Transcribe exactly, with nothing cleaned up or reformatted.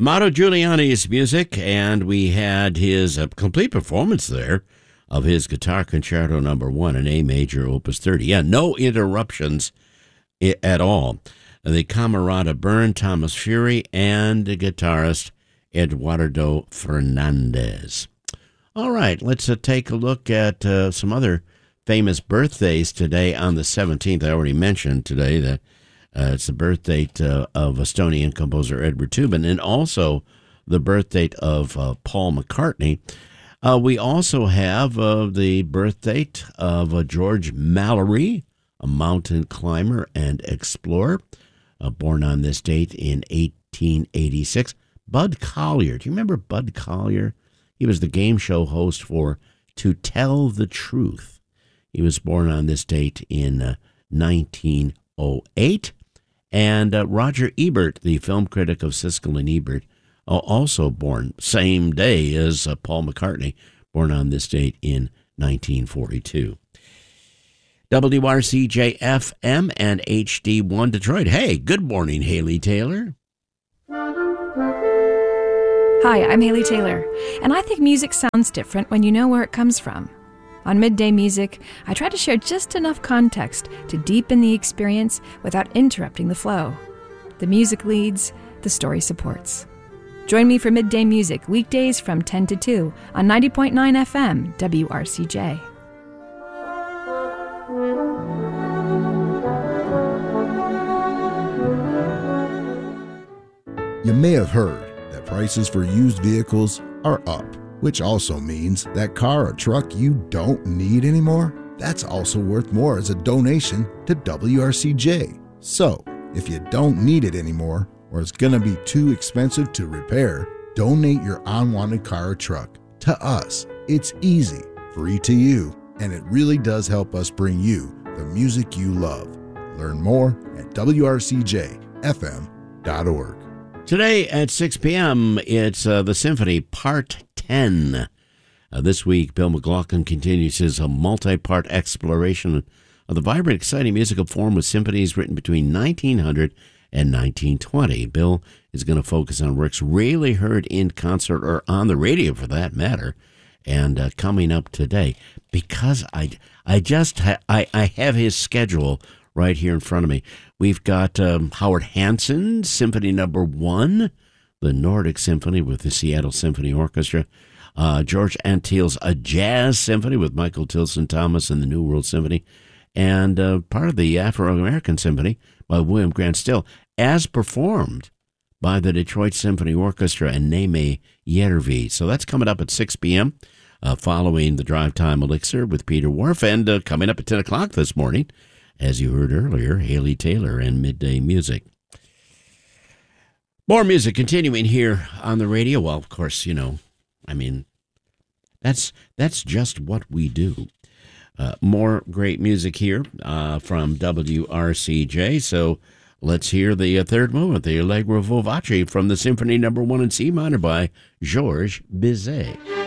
Mauro Giuliani's music, and we had his uh, complete performance there of his Guitar Concerto number one in A major, opus thirty. Yeah, no interruptions I- at all. The Camerata Byrne, Thomas Fury, and the guitarist Eduardo Fernandez. All right, let's uh, take a look at uh, some other famous birthdays today on the seventeenth. I already mentioned today that uh, it's the birth date uh, of Estonian composer Edward Tubin, and also the birth date of uh, Paul McCartney. Uh, we also have uh, the birth date of uh, George Mallory, a mountain climber and explorer, uh, born on this date in eighteen eighty-six. Bud Collyer. Do you remember Bud Collyer? He was the game show host for To Tell the Truth. He was born on this date in uh, nineteen oh eight. And uh, Roger Ebert, the film critic of Siskel and Ebert, uh, also born same day as uh, Paul McCartney, born on this date in nineteen forty-two. W R C J F M and H D one Detroit. Hey, good morning, Haley Taylor. Hi, I'm Haley Taylor, and I think music sounds different when you know where it comes from. On Midday Music, I try to share just enough context to deepen the experience without interrupting the flow. The music leads, the story supports. Join me for Midday Music weekdays from ten to two on ninety point nine F M W R C J. You may have heard that prices for used vehicles are up, which also means that car or truck you don't need anymore, that's also worth more as a donation to W R C J. So, if you don't need it anymore, or it's going to be too expensive to repair, donate your unwanted car or truck to us. It's easy, free to you, and it really does help us bring you the music you love. Learn more at W R C J F M dot org. Today at six p.m., it's uh, the Symphony Part ten. Uh, this week, Bill McLaughlin continues his uh, multi-part exploration of the vibrant, exciting musical form with symphonies written between nineteen hundred and nineteen twenty. Bill is going to focus on works rarely heard in concert or on the radio, for that matter. And uh, coming up today, because I, I just ha- I, I have his schedule right here in front of me. We've got um, Howard Hansen, Symphony Number One, the Nordic Symphony with the Seattle Symphony Orchestra. Uh, George Antheil's A Jazz Symphony with Michael Tilson Thomas and the New World Symphony. And uh, part of the Afro-American Symphony by William Grant Still, as performed by the Detroit Symphony Orchestra and Neme Järvi. So that's coming up at six p.m., uh, following the Drive Time Elixir with Peter Wharf. And uh, coming up at ten o'clock this morning, as you heard earlier, Haley Taylor and Midday Music. More music continuing here on the radio. Well, of course, you know, I mean, that's that's just what we do. Uh, more great music here uh, from W R C J. So let's hear the uh, third movement, the Allegro Vivace from the Symphony Number One in C minor by Georges Bizet.